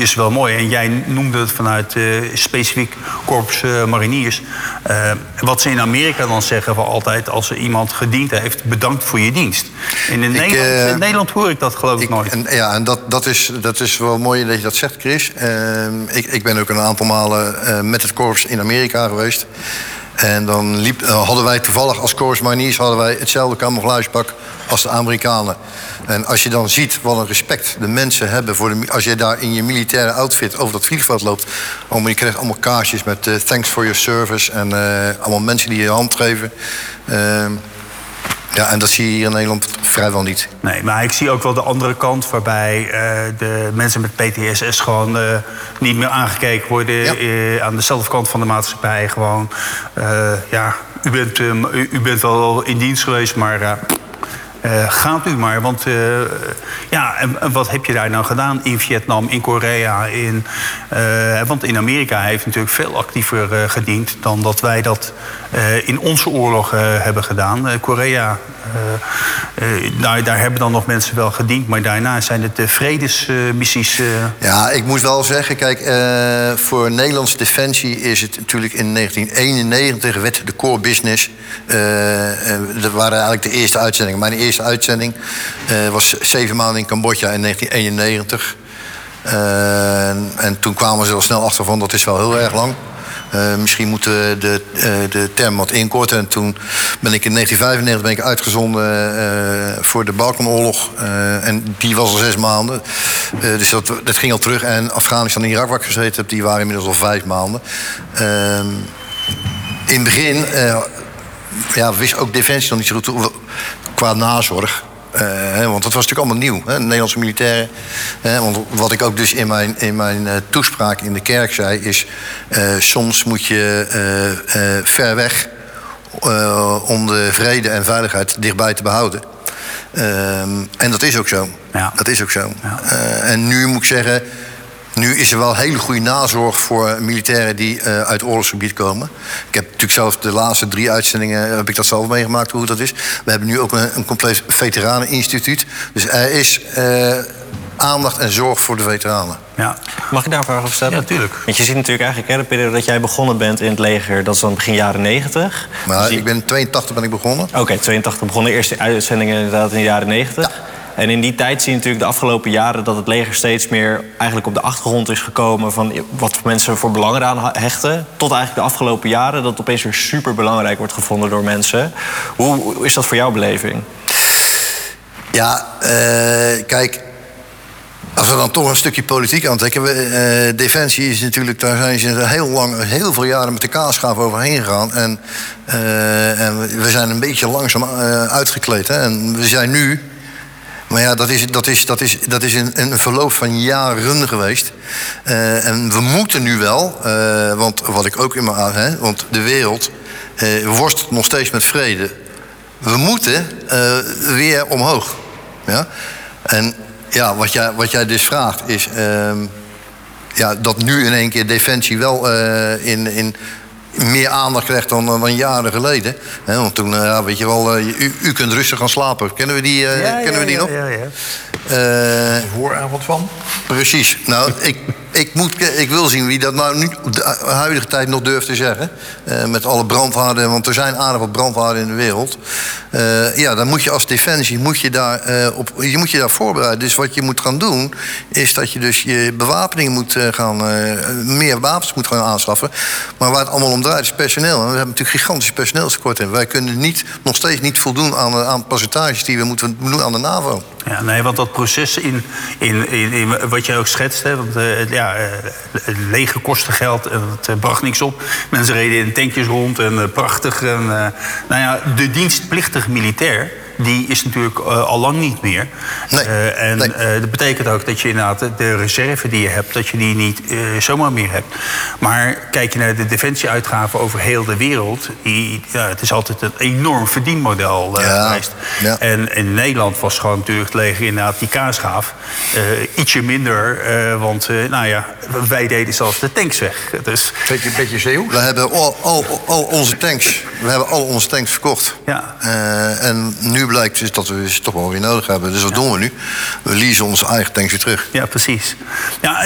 dus wel mooi. En jij noemde het vanuit specifiek Korps Mariniers. Wat ze in Amerika dan zeggen van altijd... als er iemand gediend heeft, bedankt voor je dienst. En in Nederland hoor ik dat geloof ik nooit. En dat is wel mooi dat je dat zegt, Chris. Ik ben ook een aantal malen met het korps in Amerika geweest. En dan hadden wij toevallig als Korps Mariniers hetzelfde camouflagepak als de Amerikanen. En als je dan ziet wat een respect de mensen hebben als je daar in je militaire outfit over dat vliegveld loopt. Je krijgt allemaal kaarsjes met thanks for your service en allemaal mensen die je hand geven. Ja, en dat zie je hier in Nederland vrijwel niet. Nee, maar ik zie ook wel de andere kant... waarbij de mensen met PTSS gewoon niet meer aangekeken worden... Ja. Aan dezelfde kant van de maatschappij. Gewoon, u bent wel in dienst geweest, maar... gaat u maar, want en wat heb je daar nou gedaan in Vietnam, in Korea? Want in Amerika heeft natuurlijk veel actiever gediend... dan dat wij dat in onze oorlog hebben gedaan. Korea, daar hebben dan nog mensen wel gediend... maar daarna zijn het de vredesmissies. Ja, ik moet wel zeggen, kijk, voor Nederlandse defensie... is het natuurlijk in 1991 werd de core business... dat waren eigenlijk de eerste uitzendingen. Mijn eerste uitzending was 7 maanden in Cambodja in 1991. En toen kwamen ze al snel achter van dat is wel heel erg lang. Misschien moeten we de term wat inkorten. En toen ben ik in 1995 uitgezonden voor de Balkanoorlog. En die was al 6 maanden. Dus dat ging al terug. En Afghanistan en Irak waar ik gezeten heb, die waren inmiddels al 5 maanden. In het begin wist ook Defensie nog niet zo goed qua nazorg. Want dat was natuurlijk allemaal nieuw, hè, Nederlandse militairen. Want wat ik ook dus in mijn toespraak in de kerk zei... is soms moet je ver weg om de vrede en veiligheid dichtbij te behouden. En dat is ook zo. Ja. Dat is ook zo. Ja. En nu moet ik zeggen... Nu is er wel hele goede nazorg voor militairen die uit oorlogsgebied komen. Ik heb natuurlijk zelf de laatste 3 uitzendingen heb ik dat zelf meegemaakt hoe dat is. We hebben nu ook een compleet veteraneninstituut. Dus er is aandacht en zorg voor de veteranen. Ja. Mag ik daar een vraag over stellen? Ja, natuurlijk. Want je ziet natuurlijk eigenlijk de periode dat jij begonnen bent in het leger... dat is dan begin jaren 90. Maar ik ben in 82 ben ik begonnen. Oké, 82 begonnen. De eerste uitzendingen inderdaad in de jaren 90. Ja. En in die tijd zie je natuurlijk de afgelopen jaren... dat het leger steeds meer eigenlijk op de achtergrond is gekomen... van wat mensen voor belang eraan hechten. Tot eigenlijk de afgelopen jaren dat het opeens weer superbelangrijk wordt gevonden door mensen. Hoe is dat voor jouw beleving? Ja, kijk... Als we dan toch een stukje politiek aantrekken... Defensie is natuurlijk, daar zijn ze heel veel jaren met de kaasschaaf overheen gegaan. En we zijn een beetje langzaam uitgekleed. Hè? En we zijn nu... Maar ja, dat is een verloop van jaren geweest. En we moeten nu wel, want wat ik ook immer want de wereld worstelt nog steeds met vrede. We moeten weer omhoog. Ja? En ja, wat jij dus vraagt is dat nu in één keer Defensie wel in meer aandacht krijgt dan jaren geleden. Want toen, weet je wel, u kunt rustig gaan slapen. Kennen we die nog? Ja. Vooravond van? Precies. Nou, ik wil zien wie dat nou nu op de huidige tijd nog durft te zeggen. Met alle brandhaarden, want er zijn aardig wat brandhaarden in de wereld. Dan moet je als Defensie je daar voorbereiden. Dus wat je moet gaan doen, is dat je dus je bewapening moet meer wapens moet gaan aanschaffen. Maar waar het allemaal om draait is personeel. En we hebben natuurlijk gigantisch personeelstekort. En wij kunnen nog steeds niet voldoen aan percentages die we moeten doen aan de NAVO. Ja, nee, want dat proces in wat jij ook schetst, hè, want het leger kostte geld en het bracht niks op. Mensen reden in tankjes rond en prachtig. En, de dienstplichtige militair, die is natuurlijk al lang niet meer. Dat betekent ook dat je inderdaad de reserve die je hebt, dat je die niet zomaar meer hebt. Maar kijk je naar de defensieuitgaven over heel de wereld, het is altijd een enorm verdienmodel geweest. Ja. En in Nederland was gewoon natuurlijk het leger inderdaad die kaarschaaf. Ietsje minder, want wij deden zelfs de tanks weg. Dus, beetje zeeuw? We hebben al onze tanks. We hebben al onze tanks verkocht. Ja. En nu blijkt dus dat we ze toch wel weer nodig hebben. Dus wat doen we nu? We leasen onze eigen tanks weer terug. Ja, precies. Ja,